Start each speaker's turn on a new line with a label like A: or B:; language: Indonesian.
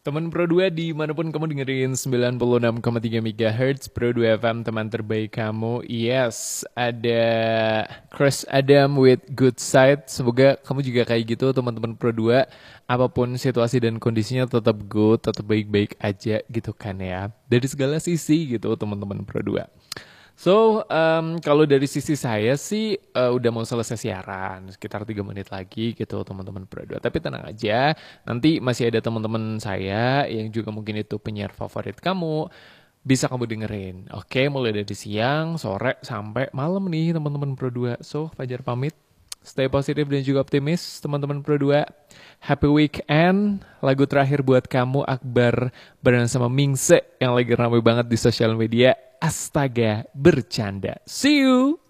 A: Teman Pro 2 dimanapun kamu dengerin 96,3 MHz Pro 2 FM, teman terbaik kamu. Yes, ada Chris Adam with Good Side. Semoga kamu juga kayak gitu teman-teman Pro 2. Apapun situasi dan kondisinya tetap good, tetap baik-baik aja gitu kan ya. Dari segala sisi gitu teman-teman Pro 2. So, kalau dari sisi saya sih udah mau selesai siaran, sekitar 3 menit lagi gitu teman-teman Pro 2. Tapi tenang aja, nanti masih ada teman-teman saya yang juga mungkin itu penyiar favorit kamu, bisa kamu dengerin. Oke, mulai dari siang, sore, sampai malam nih teman-teman Pro 2. So, Fajar pamit. Stay positif dan juga optimis teman-teman Pro 2. Happy weekend. Lagu terakhir buat kamu Akbar bareng sama Mingse yang lagi ramai banget di sosial media. Astaga, bercanda. See you.